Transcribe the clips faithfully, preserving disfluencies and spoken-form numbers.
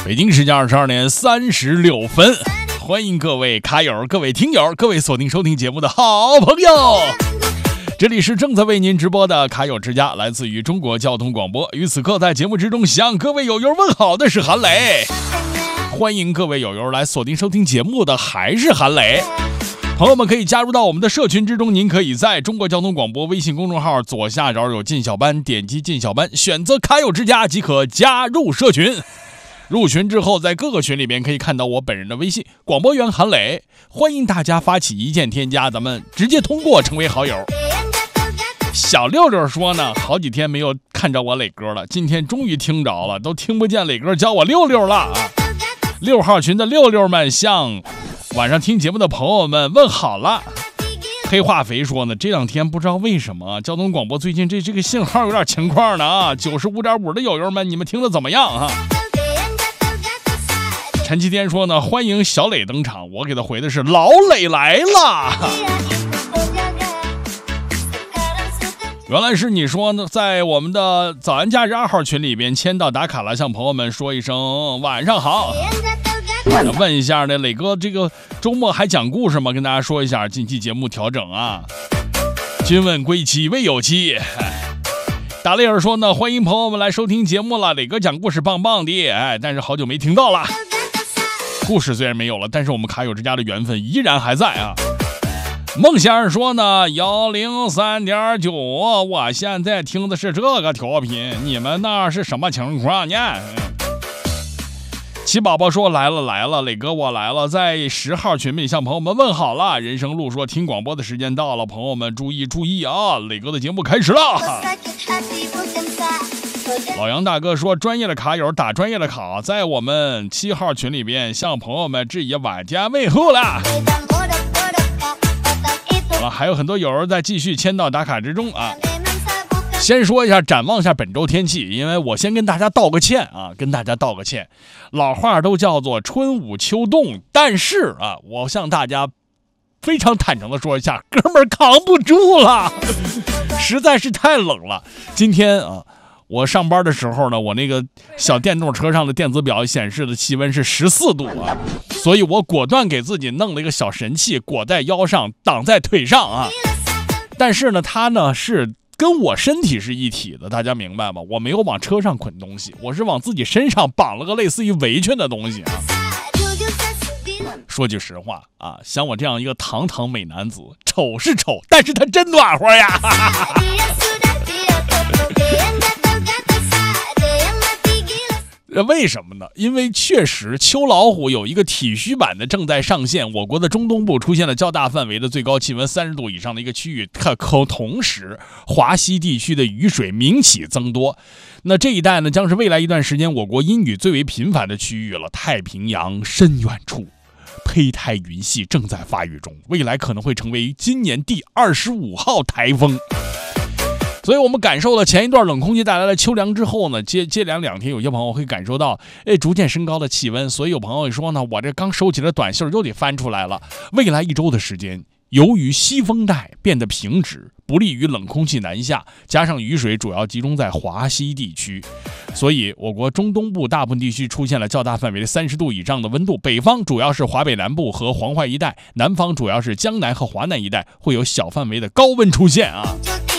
北京时间二十二点三十六分，欢迎各位卡友、各位听友、各位锁定收听节目的好朋友。这里是正在为您直播的卡友之家，来自于中国交通广播。于此刻在节目之中向各位友友问好的是韩磊，欢迎各位友友来锁定收听节目的还是韩磊。朋友们可以加入到我们的社群之中，您可以在中国交通广播微信公众号左下角有进小班，点击进小班，选择卡友之家即可加入社群。入群之后，在各个群里面可以看到我本人的微信广播员韩磊，欢迎大家发起一键添加，咱们直接通过成为好友。小六六说呢，好几天没有看着我磊哥了，今天终于听着了，都听不见磊哥叫我六六了啊！六号群的六六们向晚上听节目的朋友们问好了。黑化肥说呢，这两天不知道为什么交通广播最近这这个信号有点情况呢啊， 九十五点五 的友友们，你们听得怎么样啊？陈其天说呢，欢迎小磊登场，我给他回的是老磊来了。原来是你说呢，在我们的早安假日二号群里边签到打卡了，向朋友们说一声晚上好。问一下呢，磊哥这个周末还讲故事吗？跟大家说一下，近期节目调整啊。君问归期未有期。达雷尔说呢，欢迎朋友们来收听节目了，磊哥讲故事棒棒的，哎，但是好久没听到了。故事虽然没有了，但是我们卡友之家的缘分依然还在啊。孟先生说呢，幺零三点九，我现在听的是这个调频，你们那是什么情况呢？齐宝宝说来了来了，磊哥我来了，在十号群里向朋友们问好了。人生路说听广播的时间到了，朋友们注意注意啊，磊哥的节目开始了。老杨大哥说，专业的卡友打专业的卡，在我们七号群里边向朋友们致以晚间问候了。啊，还有很多友人在继续签到打卡之中啊。先说一下，展望一下本周天气，因为我先跟大家道个歉啊，跟大家道个歉。老话都叫做春捂秋冻，但是啊，我向大家非常坦诚的说一下，哥们儿扛不住了，实在是太冷了。今天啊，我上班的时候呢，我那个小电动车上的电子表显示的气温是十四度啊，所以我果断给自己弄了一个小神器，裹在腰上，挡在腿上啊。但是呢，它呢是跟我身体是一体的，大家明白吗？我没有往车上捆东西，我是往自己身上绑了个类似于围裙的东西啊。说句实话啊，像我这样一个堂堂美男子，丑是丑，但是他真暖和呀。为什么呢？因为确实秋老虎有一个体虚版的正在上线，我国的中东部出现了较大范围的最高气温三十度以上的一个区域，可同时华西地区的雨水明起增多。那这一带呢，将是未来一段时间我国阴雨最为频繁的区域了。太平洋深远处胚胎云系正在发育中，未来可能会成为今年第二十五号台风。所以我们感受了前一段冷空气带来的秋凉之后呢，接接连两天有些朋友会感受到哎逐渐升高的气温，所以有朋友说呢，我这刚收起的短袖又得翻出来了。未来一周的时间，由于西风带变得平直，不利于冷空气南下，加上雨水主要集中在华西地区，所以我国中东部大部分地区出现了较大范围的三十度以上的温度。北方主要是华北南部和黄淮一带，南方主要是江南和华南一带会有小范围的高温出现啊。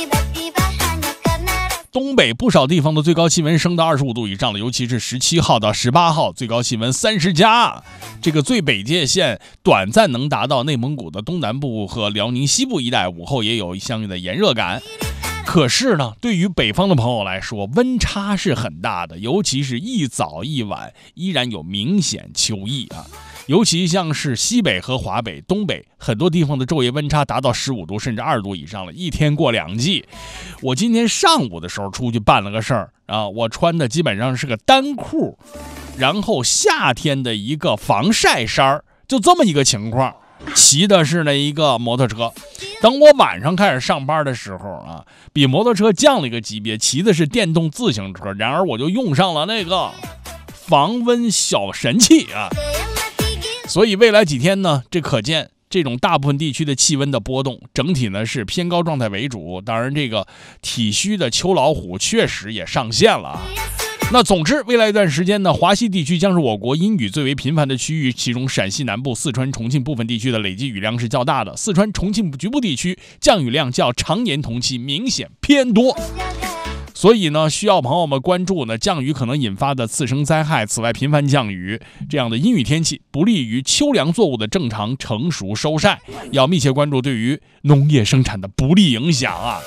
东北不少地方的最高气温升到二十五度以上了，尤其是十七号到十八号最高气温三十加，这个最北界线短暂能达到内蒙古的东南部和辽宁西部一带，午后也有相应的炎热感。可是呢，对于北方的朋友来说，温差是很大的，尤其是一早一晚依然有明显秋意啊。尤其像是西北和华北、东北很多地方的昼夜温差达到十五度甚至二十度以上了，一天过两季。我今天上午的时候出去办了个事儿啊，我穿的基本上是个单裤，然后夏天的一个防晒衫，就这么一个情况。骑的是那一个摩托车，等我晚上开始上班的时候啊，比摩托车降了一个级别，骑的是电动自行车，然而我就用上了那个防温小神器啊。所以未来几天呢，这可见这种大部分地区的气温的波动整体呢是偏高状态为主，当然这个体虚的秋老虎确实也上线了啊。 那总之，未来一段时间呢，华西地区将是我国阴雨最为频繁的区域，其中陕西南部、四川、重庆部分地区的累计雨量是较大的，四川、重庆局部地区降雨量较常年同期明显偏多。所以呢，需要朋友们关注呢，降雨可能引发的次生灾害。此外，频繁降雨这样的阴雨天气不利于秋粮作物的正常成熟收晒，要密切关注对于农业生产的不利影响啊。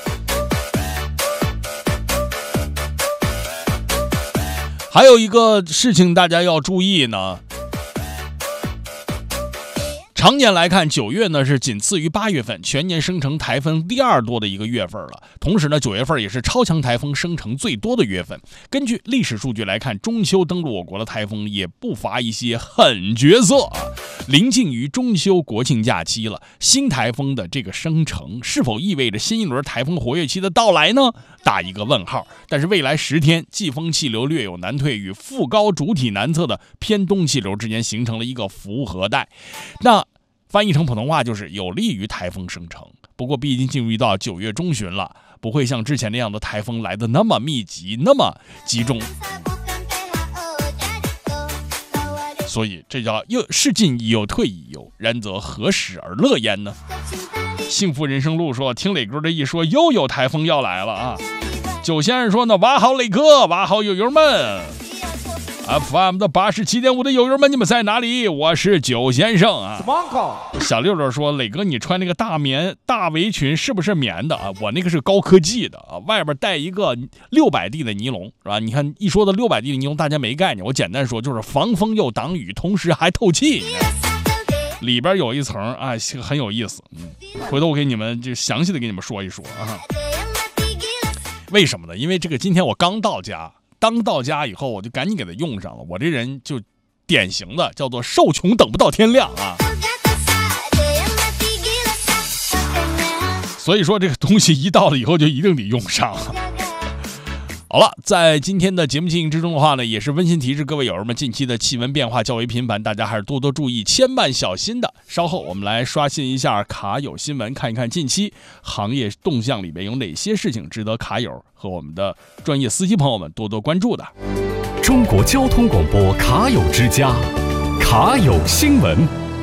还有一个事情大家要注意呢，常年来看，九月呢是仅次于八月份，全年生成台风第二多的一个月份了。同时呢，九月份也是超强台风生成最多的月份。根据历史数据来看，中秋登陆我国的台风也不乏一些狠角色啊。临近于中秋国庆假期了，新台风的这个生成是否意味着新一轮台风活跃期的到来呢？打一个问号。但是未来十天，季风气流略有南退，与副高主体南侧的偏东气流之间形成了一个符合带。那翻译成普通话就是有利于台风生成。不过毕竟进入到九月中旬了，不会像之前那样的台风来的那么密集，那么集中。所以这叫又事进已有退已有，然则何时而乐焉呢？幸福人生路说，听磊哥这一说，又有台风要来了啊！九先生说呢，挖好磊哥，挖好友友们。F M 的八十七点五的友友们，你们在哪里？我是九先生啊。小六六说，磊哥，你穿那个大棉大围裙是不是棉的啊？我那个是高科技的啊，外边带一个六百 D 的尼龙，是吧？你看一说到六百 D 的尼龙，大家没概念，我简单说就是防风又挡雨，同时还透气。里边有一层啊，很有意思。嗯，回头我给你们就详细的给你们说一说啊。为什么呢？因为这个今天我刚到家。当到家以后，我就赶紧给它用上了。我这人就典型的叫做受穷等不到天亮啊。所以说这个东西一到了以后就一定得用上。好了，在今天的节目进行之中的话呢，也是温馨提示各位友人们，近期的气温变化较为频繁，大家还是多多注意，千万小心的。稍后我们来刷新一下卡友新闻，看一看近期行业动向里面有哪些事情值得卡友和我们的专业司机朋友们多多关注的。 中国交通广播卡友之家，卡友新闻。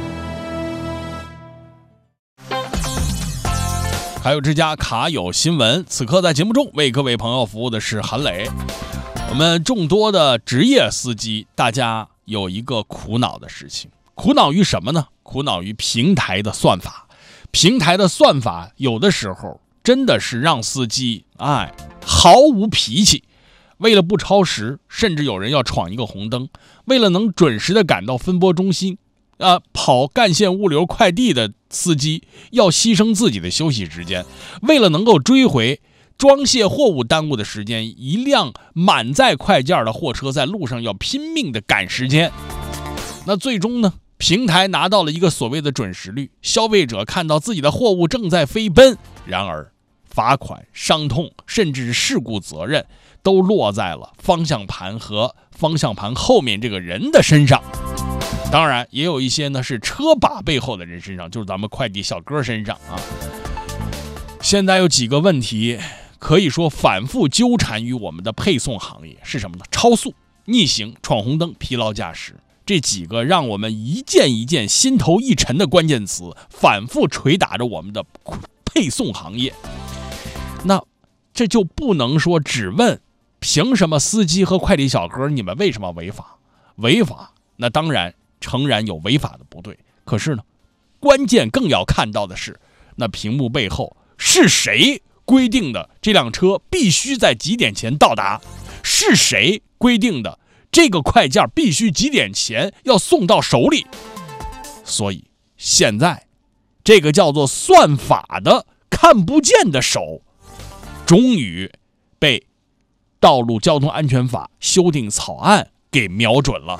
卡友之家卡友新闻，此刻在节目中为各位朋友服务的是韩磊。我们众多的职业司机，大家有一个苦恼的事情，苦恼于什么呢？苦恼于平台的算法。平台的算法有的时候真的是让司机哎毫无脾气。为了不超时，甚至有人要闯一个红灯，为了能准时的赶到分拨中心。啊，跑干线物流快递的司机要牺牲自己的休息时间，为了能够追回装卸货物耽误的时间，一辆满载快件的货车在路上要拼命的赶时间。那最终呢，平台拿到了一个所谓的准时率，消费者看到自己的货物正在飞奔，然而罚款、伤痛甚至事故责任都落在了方向盘和方向盘后面这个人的身上。当然也有一些呢是车把背后的人身上，就是咱们快递小哥身上啊。现在有几个问题可以说反复纠缠于我们的配送行业，是什么呢？超速、逆行、闯红灯、疲劳驾驶，这几个让我们一件一件心头一沉的关键词反复捶打着我们的配送行业。那这就不能说只问凭什么司机和快递小哥你们为什么违法？违法那当然诚然有违法的不对，可是呢，关键更要看到的是，那屏幕背后是谁规定的这辆车必须在几点前到达？是谁规定的这个快件必须几点前要送到手里？所以现在这个叫做算法的看不见的手，终于被道路交通安全法修订草案给瞄准了。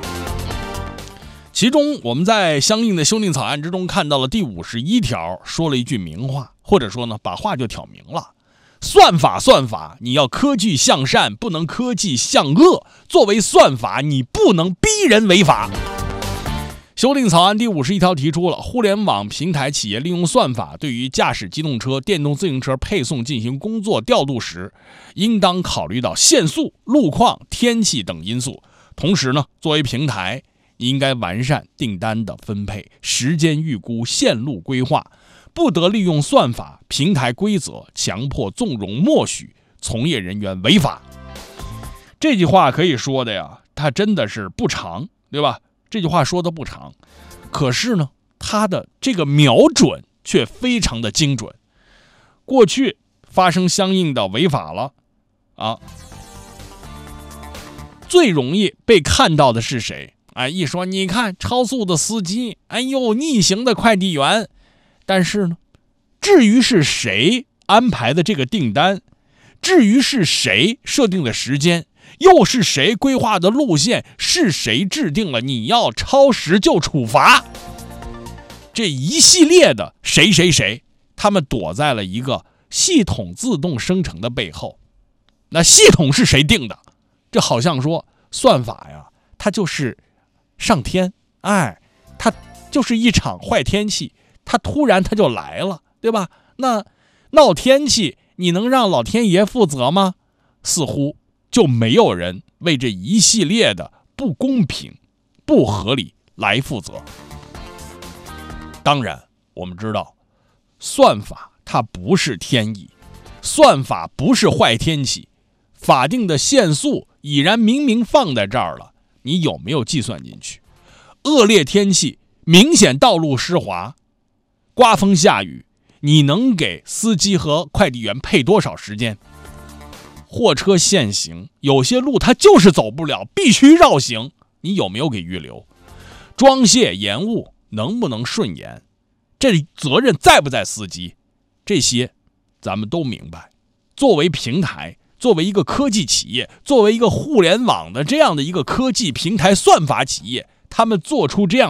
其中我们在相应的修订草案之中看到了第五十一条，说了一句明话，或者说呢把话就挑明了。算法算法，你要科技向善，不能科技向恶。作为算法，你不能逼人违法。 修订草案第五十一条提出了，互联网平台企业利用算法对于驾驶机动车、电动自行车配送进行工作调度时，应当考虑到限速、路况、天气等因素。同时呢，作为平台，应该完善订单的分配、时间预估、线路规划，不得利用算法、平台规则强迫纵容默许从业人员违法。这句话可以说的呀，它真的是不长，对吧？这句话说的不长，可是呢，它的这个瞄准却非常的精准。过去发生相应的违法了啊，最容易被看到的是谁？哎，一说你看超速的司机，哎呦，逆行的快递员。但是呢，至于是谁安排的这个订单，至于是谁设定的时间，又是谁规划的路线，是谁制定了你要超时就处罚，这一系列的谁谁谁，他们躲在了一个系统自动生成的背后。那系统是谁定的？这好像说算法呀，它就是上天，哎，它就是一场坏天气，它突然它就来了，对吧？那闹天气你能让老天爷负责吗？似乎就没有人为这一系列的不公平、不合理来负责。当然，我们知道，算法它不是天意，算法不是坏天气，法定的限速已然明明放在这儿了，你有没有计算进去？恶劣天气，明显道路湿滑，刮风下雨，你能给司机和快递员配多少时间？货车限行，有些路它就是走不了，必须绕行，你有没有给预留？装卸延误能不能顺延？这责任在不在司机？这些咱们都明白。作为平台，作为一个科技企业，作为一个互联网的这样的一个科技平台算法企业，他们做出这样